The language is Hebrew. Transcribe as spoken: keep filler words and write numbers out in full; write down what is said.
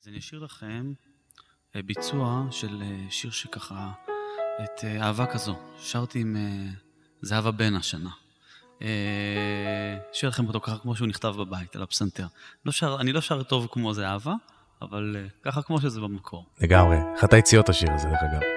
אז אני אשאיר לכם ביצוע של שיר שככה, את אהבה כזו. שרתי עם זהבה בן השנה. אשאיר לכם אותו ככה כמו שהוא נכתב בבית, על הפסנתר. לא שר, אני לא שר טוב כמו זהבה, אבל ככה כמו שזה במקור. לגמרי. אחת היציאות השיר הזה, דרך אגב.